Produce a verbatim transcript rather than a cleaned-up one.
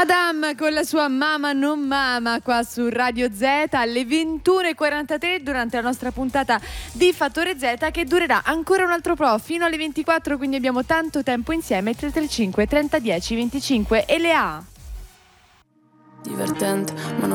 Madame con la sua Mama non mama qua su Radio Z alle ventuno e quarantatré durante la nostra puntata di Fattore Z, che durerà ancora un altro po' fino alle ventiquattro, quindi abbiamo tanto tempo insieme. Tre tre cinque trenta dieci venticinque e le ha divertente, ma non